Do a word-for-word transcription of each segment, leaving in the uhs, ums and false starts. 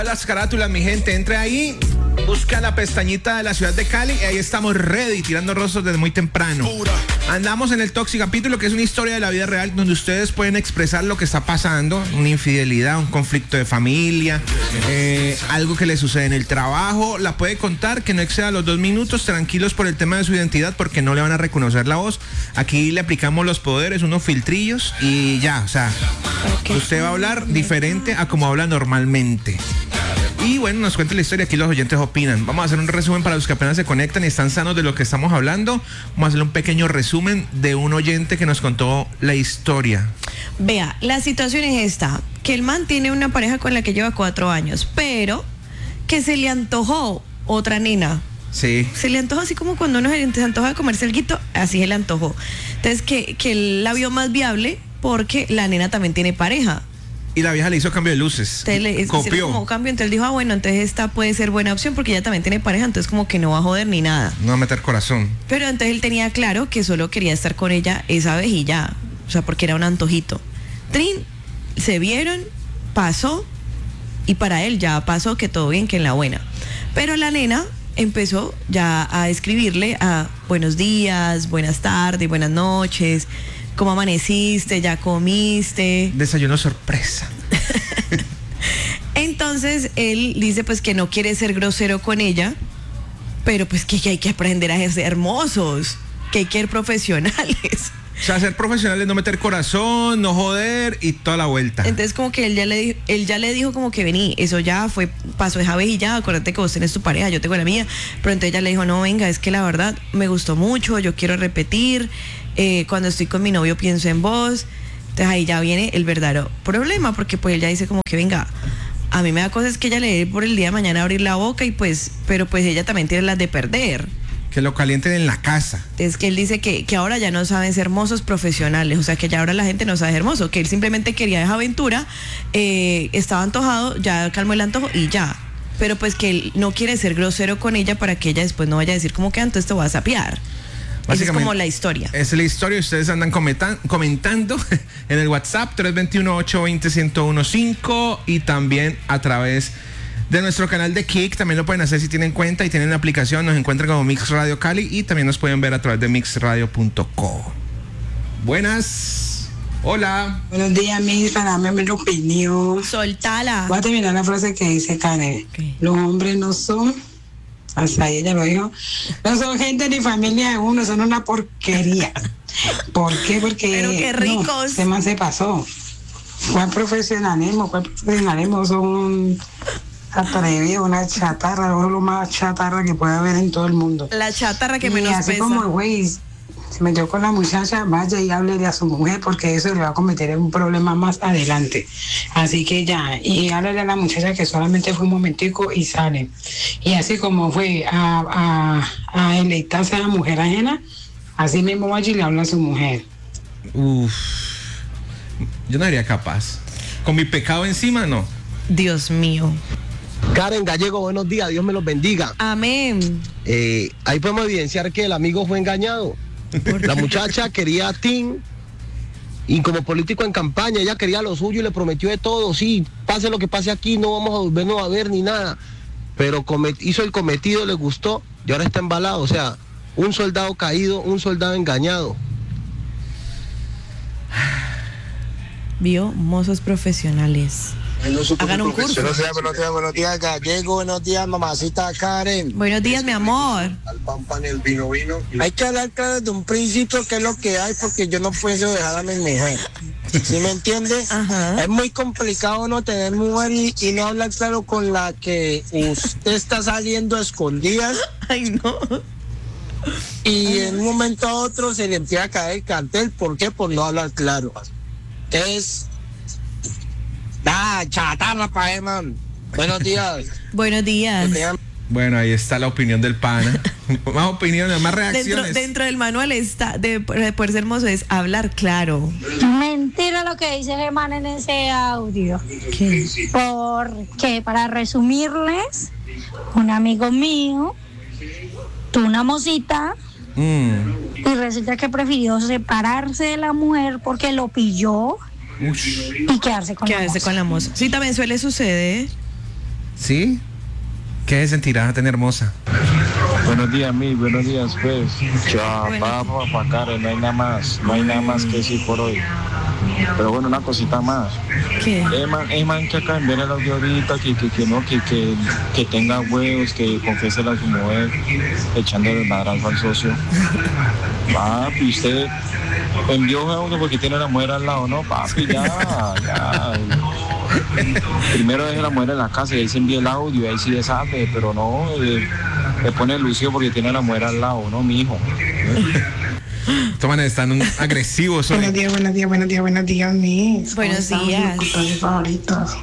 Las carátulas, mi gente, entre ahí, busca la pestañita de la ciudad de Cali y ahí estamos ready, tirando rostros desde muy temprano. Andamos en el Tóxico Capítulo, que es una historia de la vida real donde ustedes pueden expresar lo que está pasando, una infidelidad, un conflicto de familia, eh, algo que le sucede en el trabajo. La puede contar, que no exceda los dos minutos, tranquilos por el tema de su identidad porque no le van a reconocer la voz. Aquí le aplicamos los poderes, unos filtrillos y ya, o sea, okay. Usted va a hablar diferente a como habla normalmente. Y bueno, nos cuenta la historia, aquí los oyentes opinan. Vamos a hacer un resumen para los que apenas se conectan y están sanos de lo que estamos hablando. Vamos a hacer un pequeño resumen de un oyente que nos contó la historia. Vea, la situación es esta, que el man tiene una pareja con la que lleva cuatro años, pero que se le antojó otra nena. Sí. Se le antojó así como cuando uno se antoja de comerse alguito, así se le antojó. Entonces que, que él la vio más viable porque la nena también tiene pareja. Y la vieja le hizo cambio de luces. Le, Copió. Como cambio, entonces él dijo, ah, bueno, entonces esta puede ser buena opción porque ella también tiene pareja, entonces como que no va a joder ni nada. No va a meter corazón. Pero entonces él tenía claro que solo quería estar con ella esa vez y ya. O sea, porque era un antojito. Trin, se vieron, pasó, y para él ya pasó, que todo bien, que en la buena. Pero la nena empezó ya a escribirle a buenos días, buenas tardes, buenas noches. ¿Cómo amaneciste? ¿Ya comiste? Desayuno sorpresa. Entonces él dice pues que no quiere ser grosero con ella, pero pues que, que hay que aprender a ser hermosos, que hay que ser profesionales. O sea, ser profesionales, no meter corazón, no joder y toda la vuelta. Entonces como que él ya le dijo, él ya le dijo como que vení, eso ya fue, pasó esa vez y ya, acuérdate que vos tenés tu pareja, yo tengo la mía. Pero entonces ella le dijo, no, venga, es que la verdad me gustó mucho, yo quiero repetir, eh, cuando estoy con mi novio pienso en vos. Entonces ahí ya viene el verdadero problema, porque pues él ya dice como que venga, a mí me da cosas que ella le dé por el día de mañana abrir la boca y pues, pero pues ella también tiene las de perder. Que lo calienten en la casa. Es que él dice que, que ahora ya no saben ser hermosos profesionales, o sea que ya ahora la gente no sabe ser hermoso, que él simplemente quería esa aventura, eh, estaba antojado, ya calmó el antojo y ya. Pero pues que él no quiere ser grosero con ella para que ella después no vaya a decir como que antes te vas a sapear. Esa es como la historia. Esa es la historia, ustedes andan comentan, comentando en el WhatsApp tres dos uno, ocho dos cero, uno uno cinco y también a través de nuestro canal de Kik. También lo pueden hacer si tienen cuenta y tienen la aplicación. Nos encuentran como Mix Radio Cali y también nos pueden ver a través de mix radio punto co. Buenas. Hola. Buenos días, Mix. Para darme mi opinión. Soltala. Voy a terminar la frase que dice Karen. Okay. Los hombres no son, hasta ahí ella lo dijo, no son gente ni familia de uno, son una porquería. ¿Por qué? Porque pero qué ricos. No, este man se pasó. ¿Cuál profesionalismo? ¿Cuál profesionalismo? Son atrevido, una chatarra, lo más chatarra que puede haber en todo el mundo. La chatarra que y menos así pesa. Como el güey se metió con la muchacha, vaya y háblele a su mujer porque eso le va a cometer un problema más adelante. Así que ya, y háblele a la muchacha que solamente fue un momentico y sale. Y así como fue a, a, a electarse a la mujer ajena, así mismo vaya y le habla a su mujer. Uf, yo no sería capaz. Con mi pecado encima, no. Dios mío. Karen Gallego, buenos días, Dios me los bendiga. Amén. Eh, ahí podemos evidenciar que el amigo fue engañado. La muchacha quería a Tim y como político en campaña, ella quería lo suyo y le prometió de todo. Sí, pase lo que pase aquí, no vamos a volvernos a ver ni nada. Pero comet- hizo el cometido, le gustó y ahora está embalado. O sea, un soldado caído, un soldado engañado. Vio, mozos profesionales. Hagan un curso. Buenos días, buenos días, buenos días, Gallego, buenos días, mamacita Karen. Buenos días, mi amor. Al pan, pan, el vino, vino. Hay que hablar claro desde un principio qué es lo que hay, porque yo no puedo dejar a mi mujer. ¿Sí me entiendes? Ajá. Es muy complicado no tener mujer y, y no hablar claro con la que usted está saliendo a escondidas. Ay, no. Y en un momento a otro se le empieza a caer el cartel. ¿Por qué? Por no hablar claro. Es... Da, chatarra pa' él, man. Buenos días. Buenos días. Bueno, ahí está la opinión del pana. Más opiniones, más reacciones. Dentro, dentro del manual está de, de poder ser hermoso es hablar claro. Mentira lo que dice Germán en ese audio. ¿Qué? Porque, para resumirles, un amigo mío tuvo una mosita Mm. y resulta que prefirió separarse de la mujer porque lo pilló Ush. y quedarse con Quedarse la moza. con la moza. Sí, también suele suceder. ¿Sí? ¿Qué se sentirá tan hermosa? Buenos días, mi, buenos días, pues. Chao, vamos a Karen, no hay nada más, no hay nada más que decir por hoy. Pero bueno, una cosita más. ¿Qué? Es man, es man que acá en ver el audio ahorita, que, que, que no, que, que, que tenga huevos, que confiese a su mujer, echándole el madrazo al socio. Papi, usted envió a uno porque tiene la mujer al lado, ¿no? Papi, ya, ya. Primero deje la mujer en la casa y ahí se envía el audio, ahí sí desate, pero no, eh, le pone lucio porque tiene la mujer al lado, ¿no, mi hijo? Toman, están un agresivos hoy. Buenos días, buenos días, buenos días, buenos días, mis. Buenos días. Locutores favoritos.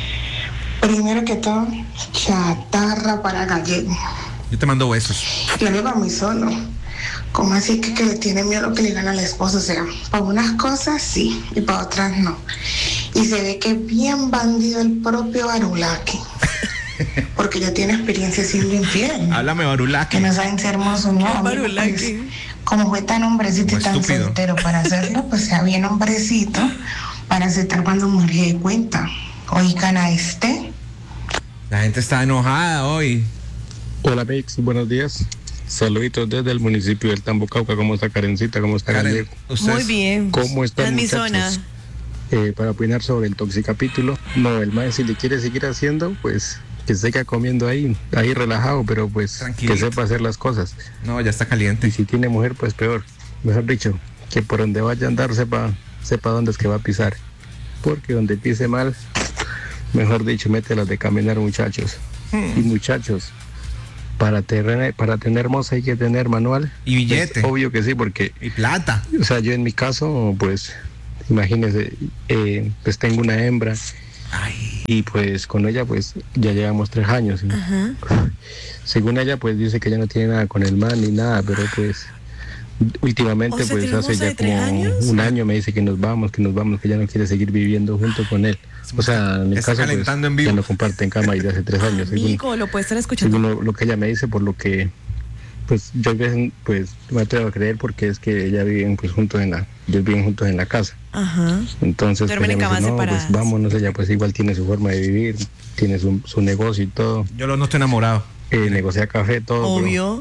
Primero que todo, chatarra para gallego. Yo te mando besos. Yo vivo a mí solo. ¿Cómo así que, que le tiene miedo a lo que le gana al esposo? O sea, para unas cosas sí y para otras no. Y se ve que es bien bandido el propio Barulaki. Porque ya tiene experiencia siendo infiel. Háblame, Barulaki. Que no saben ser hermoso, ¿no? Amigo, pues, como fue tan hombrecito y tan estúpido. soltero para hacerlo, pues sea bien hombrecito para aceptar cuando mujer se dé cuenta. Oigan a este. La gente está enojada hoy. Hola, Mix, buenos días. Saluditos desde el municipio del Tambo, Cauca. ¿Cómo está Karencita? ¿Cómo está Karen, Gallego? ¿ustedes? Muy bien. ¿Cómo están, Es mi muchachos? zona. Eh, para opinar sobre el toxicapítulo, no, el mae si le quiere seguir haciendo, pues que se quede comiendo ahí, ahí relajado, pero pues Tranquilito. que sepa hacer las cosas. No, ya está caliente. Y si tiene mujer, pues peor. Mejor dicho, que por donde vaya a andar sepa, sepa dónde es que va a pisar. Porque donde pise mal, mejor dicho, mételas de caminar, muchachos. Hmm. Y muchachos, para tener, para tener hermosa hay que tener manual. Y billete. Es obvio que sí, porque, Y plata. o sea, yo en mi caso, pues, imagínense, eh, pues tengo una hembra. Ay. Y pues con ella pues ya llevamos tres años. ¿Sí? Ajá. Según ella pues dice que ya no tiene nada con el man ni nada, pero pues últimamente O sea, pues ¿tiene hace hermosa ya de tres como años? un año me dice que nos vamos, que nos vamos, que ya no quiere seguir viviendo junto con él. O sea, en el Está caso pues calentando en vivo. ya no comparten cama desde hace tres años. Según, Amigo, lo puede estar escuchando. según lo, lo que ella me dice, por lo que pues yo a veces pues me atrevo a creer porque es que ella viven pues juntos en la, ellos viven juntos en la casa. Ajá. Entonces, Duermen en pues, ella me camas dice, no, separadas. pues vámonos, ella pues igual tiene su forma de vivir, tiene su, su negocio y todo, Yo lo noto enamorado. eh, negocia café, todo. pero Obvio.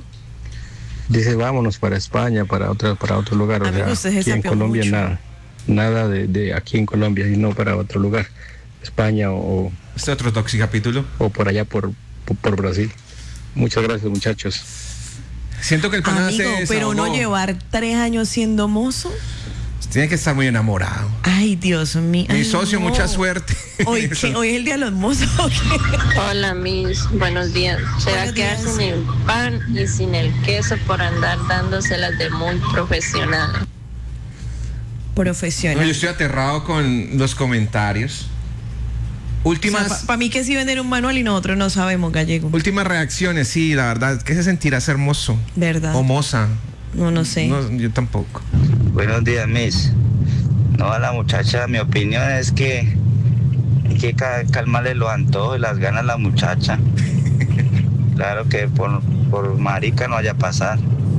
dice, vámonos para España, para otro, para otro lugar, o Amigo, sea, usted se aquí en sapeó Colombia mucho. nada, nada de, de aquí en Colombia, y no para otro lugar, España o, Este otro toxicapítulo. o por allá por, por, por Brasil. Muchas gracias, muchachos. Siento que el pana Amigo, se pero no desahogó. llevar tres años siendo mozo. Tiene que estar muy enamorado. Ay, Dios mío. Mi Ay, socio, no. mucha suerte. Hoy, ¿qué? Hoy es el día de los mozos. ¿O qué? Hola, mis buenos días. Se va a Buenos quedar días. sin el pan y sin el queso por andar dándoselas de muy profesional. No, Profesional. yo estoy aterrado con los comentarios. Para Últimas, mí que sí vender un manual y nosotros no sabemos gallego. últimas reacciones, sí, la verdad. ¿Qué se sentirá ser mozo? ¿Verdad? O moza. No, no sé. No, yo tampoco. Buenos días, Miss. No, a la muchacha, mi opinión es que hay que ca- calmarle los antojos y las ganas a la muchacha. Claro que por, por marica no vaya a pasar.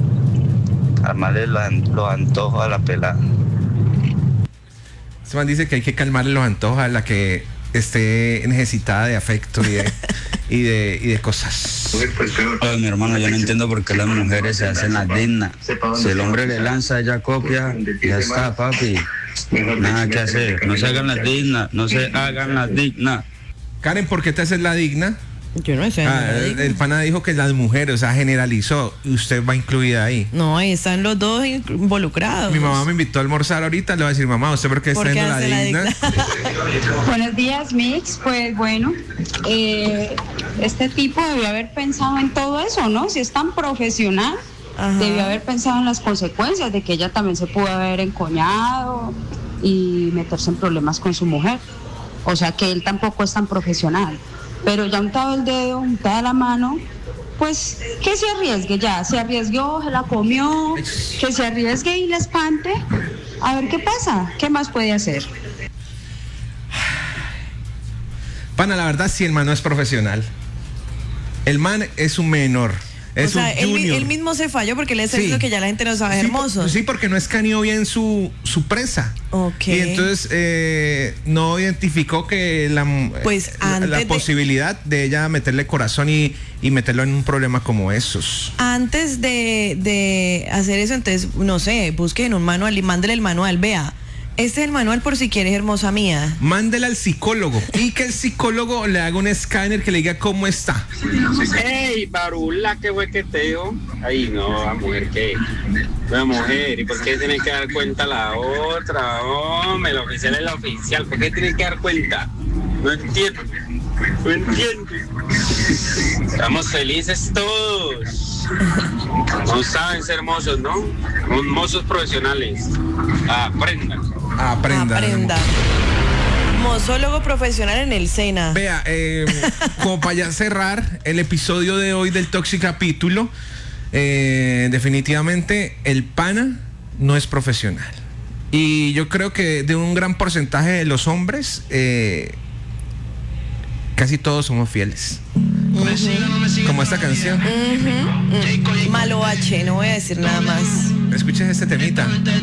Calmarle los, an- los antojos a la pelada. Este man dice que hay que calmarle los antojos a la que esté necesitada de afecto y de, y de, y de cosas. Oye, mi hermano, yo no entiendo por qué las mujeres se hacen las dignas. Si el hombre le lanza, ella copia, ya está, papi. Nada que hacer. No se hagan las dignas, no se hagan las dignas. Karen, ¿por qué te haces la digna? Yo no sé. Ah, no, el, el pana dijo que las mujeres, o sea, generalizó. Y usted va incluida ahí. No, ahí están los dos involucrados. Mi mamá me invitó a almorzar ahorita. Le voy a decir, mamá, ¿usted por qué está ¿Por qué haciendo la hace la digna? digna? Buenos días, Mix. Pues bueno, eh, este tipo debió haber pensado en todo eso, ¿no? Si es tan profesional, Ajá. debió haber pensado en las consecuencias de que ella también se pudo haber encoñado y meterse en problemas con su mujer. O sea que él tampoco es tan profesional. Pero ya untado el dedo, untada la mano, pues que se arriesgue ya. Se arriesgó, se la comió, que se arriesgue y la espante. A ver qué pasa, qué más puede hacer. Pana, la verdad, sí, el man no es profesional. El man es un menor. Es o sea, un él, mi- junior. él mismo se falló porque le está Sí. diciendo que ya la gente no sabe Sí, hermosos. por- sí, porque no escaneó bien su, su presa. Ok. Y entonces eh, no identificó que la, Pues la- antes la de- posibilidad de ella meterle corazón y, y meterlo en un problema como esos. Antes de, de hacer eso, entonces, no sé, busquen un manual y mándele el manual. Vea, este es el manual por si quieres, hermosa mía. Mándela al psicólogo y que el psicólogo le haga un escáner que le diga cómo está. ¡Ey, Barula! ¿Qué fue que te dijo? Ay, no, la mujer, ¿qué? La mujer, ¿y por qué tiene que dar cuenta la otra? Hombre, el oficial es la oficial, ¿por qué tiene que dar cuenta? No entiendo, no entiendo. Estamos felices todos. No saben ser mozos, ¿no? Son mozos profesionales. Aprendan. Aprenda. Aprenda. Mozólogo profesional en el SENA. Vea, eh, como para ya cerrar el episodio de hoy del Toxic Capítulo, eh, definitivamente el pana no es profesional. Y yo creo que de un gran porcentaje de los hombres, eh, casi todos somos fieles. Como, como esta canción. Ujú, ujú. Malo H, no voy a decir nada más. Escuchen este temita.